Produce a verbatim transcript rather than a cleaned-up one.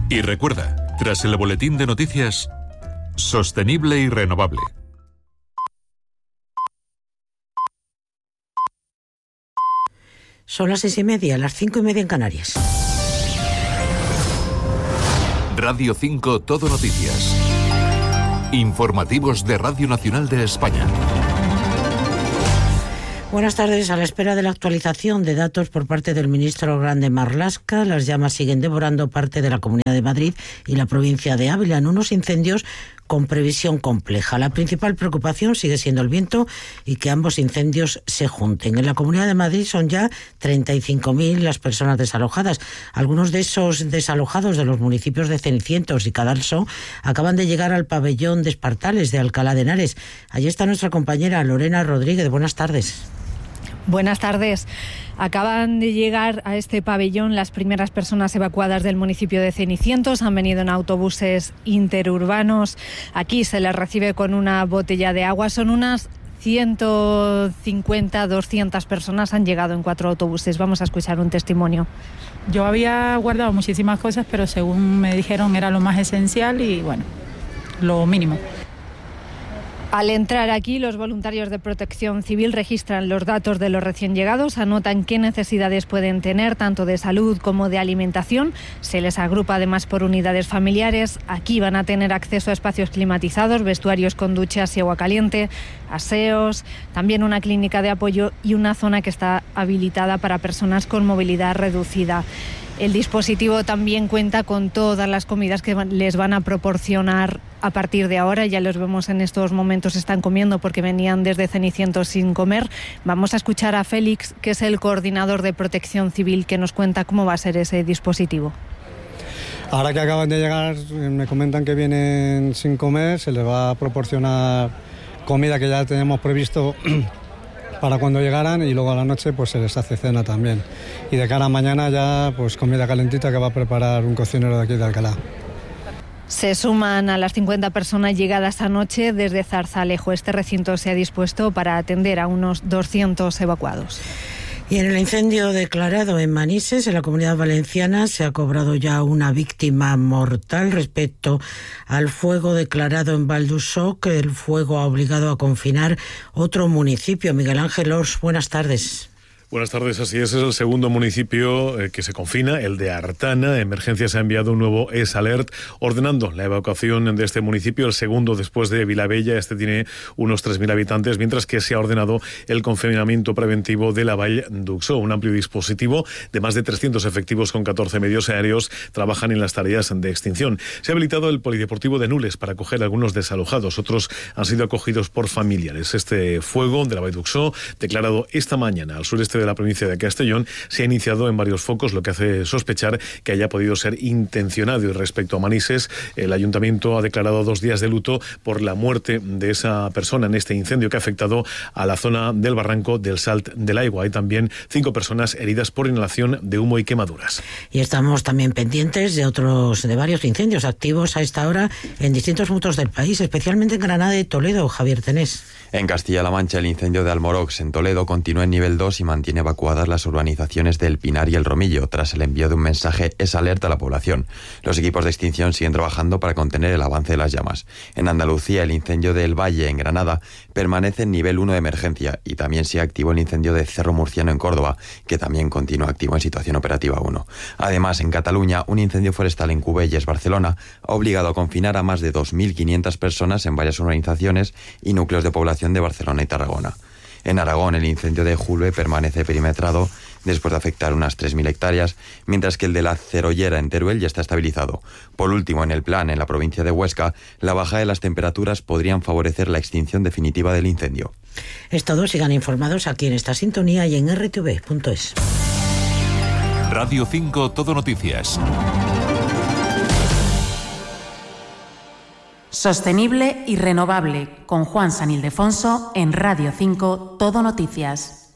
Y recuerda, tras el boletín de noticias, sostenible y renovable. Son las seis y media, las cinco y media en Canarias. Radio cinco Todo Noticias. Informativos de Radio Nacional de España. Buenas tardes. A la espera de la actualización de datos por parte del ministro Grande Marlaska, las llamas siguen devorando parte de la Comunidad de Madrid y la provincia de Ávila en unos incendios con previsión compleja. La principal preocupación sigue siendo el viento y que ambos incendios se junten. En la Comunidad de Madrid son ya treinta y cinco mil las personas desalojadas. Algunos de esos desalojados de los municipios de Cenicientos y Cadalso acaban de llegar al pabellón de Espartales de Alcalá de Henares. Allí está nuestra compañera Lorena Rodríguez. Buenas tardes. Buenas tardes. Acaban de llegar a este pabellón las primeras personas evacuadas del municipio de Cenicientos. Han venido en autobuses interurbanos. Aquí se les recibe con una botella de agua. Son unas ciento cincuenta, doscientas personas. Han llegado en cuatro autobuses. Vamos a escuchar un testimonio. Yo había guardado muchísimas cosas, pero según me dijeron era lo más esencial y, bueno, lo mínimo. Al entrar aquí, los voluntarios de Protección Civil registran los datos de los recién llegados, anotan qué necesidades pueden tener, tanto de salud como de alimentación. Se les agrupa además por unidades familiares. Aquí van a tener acceso a espacios climatizados, vestuarios con duchas y agua caliente, aseos, también una clínica de apoyo y una zona que está habilitada para personas con movilidad reducida. El dispositivo también cuenta con todas las comidas que les van a proporcionar a partir de ahora. Ya los vemos en estos momentos, están comiendo porque venían desde Cenicientos sin comer. Vamos a escuchar a Félix, que es el coordinador de Protección Civil, que nos cuenta cómo va a ser ese dispositivo. Ahora que acaban de llegar, me comentan que vienen sin comer, se les va a proporcionar comida que ya teníamos previsto para cuando llegaran, y luego a la noche pues se les hace cena también. Y de cara a mañana ya pues comida calentita que va a preparar un cocinero de aquí de Alcalá. Se suman a las cincuenta personas llegadas anoche desde Zarzalejo. Este recinto se ha dispuesto para atender a unos doscientos evacuados. Y en el incendio declarado en Manises, en la Comunidad Valenciana, se ha cobrado ya una víctima mortal respecto al fuego declarado en Valdusó, que el fuego ha obligado a confinar otro municipio. Miguel Ángel Ors, buenas tardes. Buenas tardes, así es, es el segundo municipio eh, que se confina, el de Artana. Emergencias ha enviado un nuevo S Alert ordenando la evacuación de este municipio, el segundo después de Vilabella. Este tiene unos tres mil habitantes, mientras que se ha ordenado el confinamiento preventivo de la Vall d'Uxó. Un amplio dispositivo de más de trescientos efectivos con catorce medios aéreos trabajan en las tareas de extinción. Se ha habilitado el polideportivo de Nules para acoger a algunos desalojados, otros han sido acogidos por familiares. Este fuego de la Vall d'Uxó, declarado esta mañana al sureste de la provincia de Castellón, se ha iniciado en varios focos, lo que hace sospechar que haya podido ser intencionado. Y respecto a Manises, el ayuntamiento ha declarado dos días de luto por la muerte de esa persona en este incendio que ha afectado a la zona del barranco del Salt del Aigua. Hay también cinco personas heridas por inhalación de humo y quemaduras. Y estamos también pendientes de otros, de varios incendios activos a esta hora en distintos puntos del país, especialmente en Granada y Toledo. Javier Tenés. En Castilla-La Mancha, el incendio de Almorox en Toledo continúa en nivel dos y mantiene evacuadas las urbanizaciones del Pinar y el Romillo, tras el envío de un mensaje S Alerta a la población. Los equipos de extinción siguen trabajando para contener el avance de las llamas. En Andalucía, el incendio del Valle, en Granada, permanece en nivel uno de emergencia, y también sigue activo el incendio de Cerro Murciano en Córdoba, que también continúa activo en situación operativa uno. Además, en Cataluña, un incendio forestal en Cubelles, Barcelona, ha obligado a confinar a más de dos mil quinientas personas en varias urbanizaciones y núcleos de población de Barcelona y Tarragona. En Aragón, el incendio de Julve permanece perimetrado después de afectar unas tres mil hectáreas, mientras que el de la Cerollera en Teruel ya está estabilizado. Por último, en el Plan, en la provincia de Huesca, la bajada de las temperaturas podrían favorecer la extinción definitiva del incendio. Es todo, sigan informados aquí en esta sintonía y en erre te ve punto es. Radio cinco Todo Noticias. Sostenible y renovable, con Juan San Ildefonso en Radio cinco Todo Noticias.